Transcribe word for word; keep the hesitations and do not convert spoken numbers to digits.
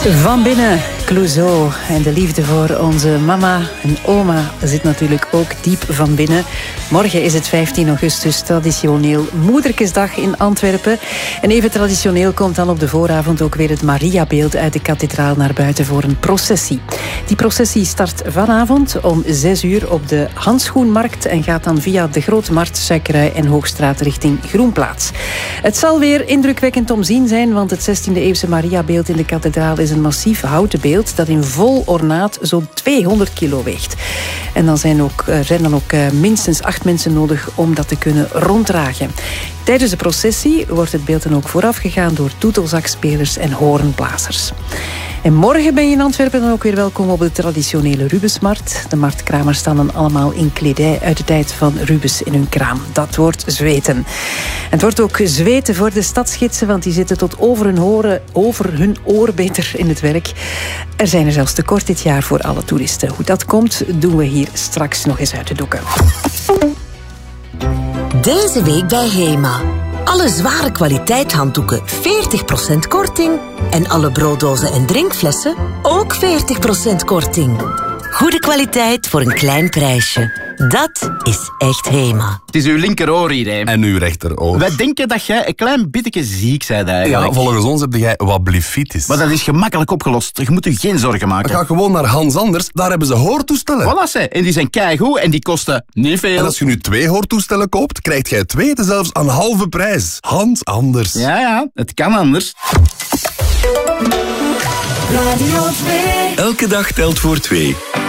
Van binnen, Clouseau. En de liefde voor onze mama en oma zit natuurlijk ook diep van binnen. Morgen is het vijftien augustus, traditioneel Moederkesdag in Antwerpen. En even traditioneel komt dan op de vooravond ook weer het Mariabeeld uit de kathedraal naar buiten voor een processie. Die processie start vanavond om zes uur op de Handschoenmarkt en gaat dan via de Grote Markt, Suikerij en Hoogstraat richting Groenplaats. Het zal weer indrukwekkend omzien zijn, want het zestiende-eeuwse Mariabeeld in de kathedraal is een massief houten beeld dat in vol ornaat zo'n tweehonderd kilo weegt. En dan zijn, ook, er zijn dan ook minstens acht mensen nodig om dat te kunnen ronddragen. Tijdens de processie wordt het beeld dan ook voorafgegaan door toetelzakspelers en hoornblazers. En morgen ben je in Antwerpen dan ook weer welkom op de traditionele Rubensmarkt. De marktkramers staan dan allemaal in kledij uit de tijd van Rubens in hun kraam. Dat wordt zweten. En het wordt ook zweten voor de stadsgidsen, want die zitten tot over hun, horen, over hun oor beter in het werk. Er zijn er zelfs tekort dit jaar voor alle toeristen. Hoe dat komt, doen we hier straks nog eens uit de doeken. Deze week bij Hema. Alle zware kwaliteit handdoeken veertig procent korting. En alle brooddozen en drinkflessen ook veertig procent korting. Goede kwaliteit voor een klein prijsje. Dat is echt Hema. Het is uw linkeroor hier, hè. En uw rechteroor. Wij denken dat jij een klein beetje ziek bent eigenlijk. Ja, volgens ons heb jij wat blifitis. Maar dat is gemakkelijk opgelost. Je moet je geen zorgen maken. Ga gewoon naar Hans Anders, daar hebben ze hoortoestellen. Voilà, ze. En die zijn keigoed en die kosten niet veel. En als je nu twee hoortoestellen koopt, krijgt jij twee zelfs aan halve prijs. Hans Anders. Ja, ja, het kan anders. Radio twee. Elke dag telt voor twee.